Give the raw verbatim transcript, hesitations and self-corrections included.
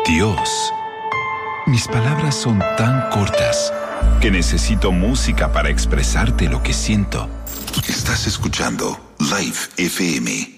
Dios, mis palabras son tan cortas que necesito música para expresarte lo que siento. Estás escuchando Live F M.